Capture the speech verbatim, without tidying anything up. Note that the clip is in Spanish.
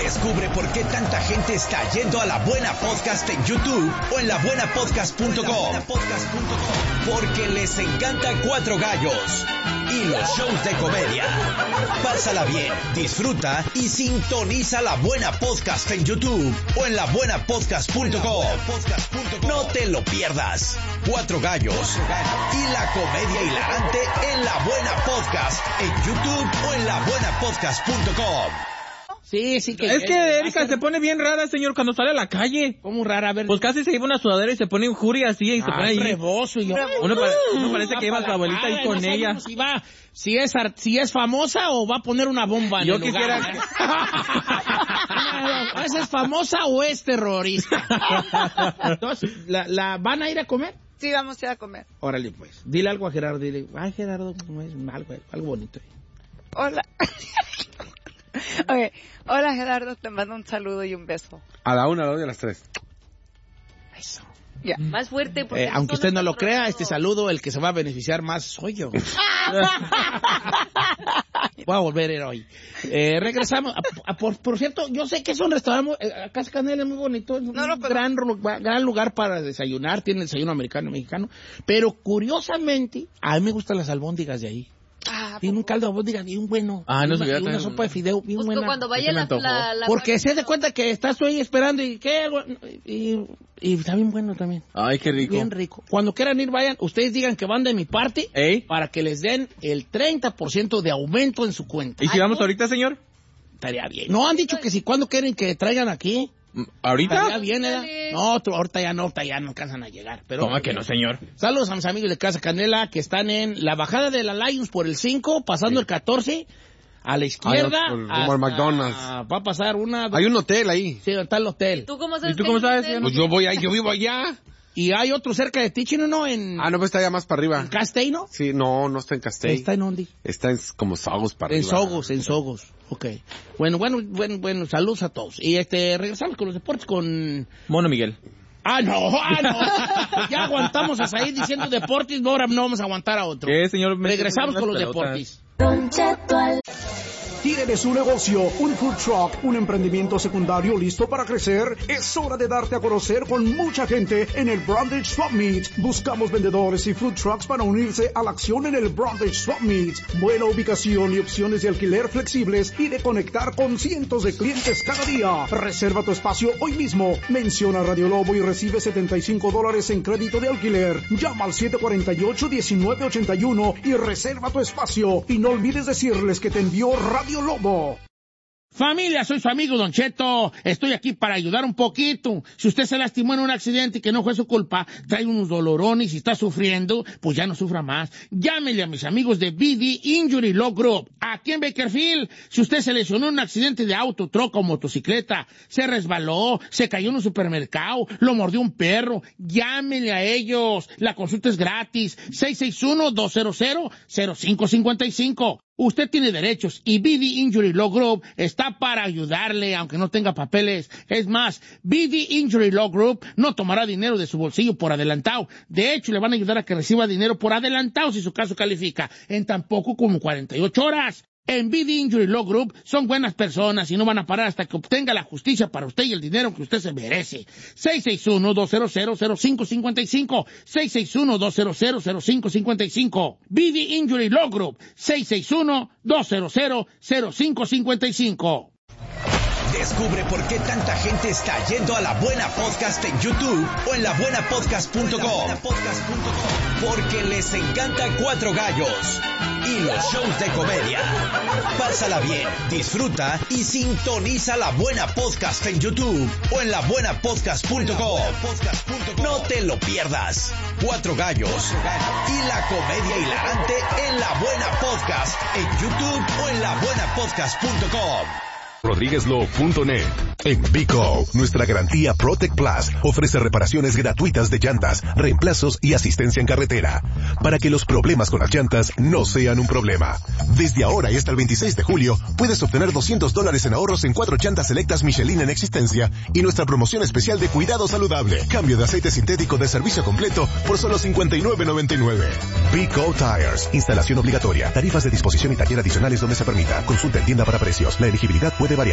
Descubre por qué tanta gente está yendo a La Buena Podcast en YouTube o en la buena podcast punto com. Porque les encanta Cuatro Gallos y los shows de comedia. Pásala bien, disfruta y sintoniza La Buena Podcast en YouTube o en la buena podcast punto com. No te lo pierdas. Cuatro Gallos y la comedia hilarante en La Buena Podcast en YouTube o en la buena podcast punto com. Sí, sí que... Es que Erika se pone bien rara, señor, cuando sale a la calle. ¿Cómo rara? A ver... Pues casi se lleva una sudadera y se pone injuria así y se ah, pone ahí. Rebozo y yo... Uno, pare... Uno parece que lleva a su abuelita ahí con no ella. Si, va, si, es, si es famosa o va a poner una bomba en yo el quisiera lugar. ¿Esa es famosa o es terrorista? Entonces, ¿la, ¿la van a ir a comer? Sí, vamos a ir a comer. Órale, pues. Dile algo a Gerardo. Dile, ay, Gerardo, ¿cómo es? Algo, algo bonito. Hola. Oye, hola Gerardo, te mando un saludo y un beso. A la una, a la dos y a las tres. Eso. Ya. Yeah. Más fuerte. Porque eh, aunque usted no lo crea, todo. Este saludo, el que se va a beneficiar más soy yo. Voy a volver hoy. Eh, regresamos. A, a, por, por cierto, yo sé que es un restaurante, eh, Casa Canela es muy bonito, es un no, no, pero... gran, gran lugar para desayunar, tiene desayuno americano y mexicano, pero curiosamente, a mí me gustan las albóndigas de ahí. Ah, tiene un caldo de albóndigas bien bueno. Ah, no una, y una sopa de fideo bien Justo buena. Cuando vaya la, la, la... Porque se da cuenta que estás tú ahí esperando y qué y, y está bien bueno también. Ay, qué rico. Bien rico. Cuando quieran ir, vayan, ustedes digan que van de mi parte. ¿Eh? Para que les den el treinta por ciento de aumento en su cuenta. ¿Y si Ay, vamos ahorita, señor? Estaría bien. No, han dicho que si cuando quieren que traigan aquí. ¿Ahorita? Estaría bien, ¿eh? No, ahorita ya no, ahorita ya no alcanzan a llegar. Pero, ¿cómo que no, señor? Saludos a mis amigos de Casa Canela que están en la bajada de la Lions por el cinco, pasando sí. el catorce, a la izquierda. Ay, como hasta, el McDonald's. Va a pasar una... Hay un hotel ahí. Sí, está el hotel. ¿Tú cómo sabes? ¿Y tú cómo sabes? Pues yo voy ahí, yo vivo allá. Y hay otro cerca de ti, ¿no? ¿no? En... Ah, no, pues está allá más para arriba. ¿En Castell, no? Sí, no, no está en Castell. ¿Está en dónde? Está en como Sogos para en arriba. En Sogos, en Sogos. Ok. Bueno, bueno, bueno, bueno, saludos a todos. Y este, regresamos con los deportes con... Mono Miguel. Ah, no, ah, no. Ya aguantamos a salir diciendo deportes, no, ahora no vamos a aguantar a otro. ¿Qué, señor? Regresamos con los deportes. ¿Tiene de su negocio un food truck, un emprendimiento secundario listo para crecer? Es hora de darte a conocer con mucha gente en el Brandage Swap Meet. Buscamos vendedores y food trucks para unirse a la acción en el Brandage Swap Meet. Buena ubicación y opciones de alquiler flexibles y de conectar con cientos de clientes cada día. Reserva tu espacio hoy mismo. Menciona Radio Lobo y recibe setenta y cinco dólares en crédito de alquiler. Llama al siete cuatro ocho, uno nueve ocho uno y reserva tu espacio. Y no olvides decirles que te envió Radio Lobo. Familia, soy su amigo Don Cheto. Estoy aquí para ayudar un poquito. Si usted se lastimó en un accidente y que no fue su culpa, trae unos dolorones y está sufriendo, pues ya no sufra más. Llámele a mis amigos de B D Injury Law Group. Aquí en Bakersfield, si usted se lesionó en un accidente de auto, troca o motocicleta, se resbaló, se cayó en un supermercado, lo mordió un perro, llámele a ellos. La consulta es gratis. seis seis uno, dos cero cero, cero cinco cinco cinco. Usted tiene derechos y B D Injury Law Group está para ayudarle, aunque no tenga papeles. Es más, B D Injury Law Group no tomará dinero de su bolsillo por adelantado. De hecho, le van a ayudar a que reciba dinero por adelantado si su caso califica, en tan poco como cuarenta y ocho horas. En B D Injury Law Group son buenas personas y no van a parar hasta que obtenga la justicia para usted y el dinero que usted se merece. seis seis uno, dos cero cero, cero cinco cinco cinco. seis seis uno, dos cero cero, cero cinco cinco cinco. B D Injury Law Group. seis seis uno, dos cero cero, cero cinco cinco cinco. Descubre por qué tanta gente está yendo a La Buena Podcast en YouTube o en la buena podcast punto com. Porque les encanta Cuatro Gallos y los shows de comedia. Pásala bien, disfruta y sintoniza La Buena Podcast en YouTube o en la buena podcast punto com. No te lo pierdas. Cuatro Gallos y la comedia hilarante en La Buena Podcast en YouTube o en la buena podcast punto com. Rodríguezlo punto net. En Vico, nuestra garantía Protect Plus ofrece reparaciones gratuitas de llantas, reemplazos y asistencia en carretera, para que los problemas con las llantas no sean un problema. Desde ahora y hasta el veintiséis de julio, puedes obtener doscientos dólares en ahorros en cuatro llantas selectas Michelin en existencia y nuestra promoción especial de cuidado saludable. Cambio de aceite sintético de servicio completo por solo cincuenta y nueve noventa y nueve. Vico Tires. Instalación obligatoria. Tarifas de disposición y taller adicionales donde se permita. Consulta en tienda para precios. La elegibilidad puede variar.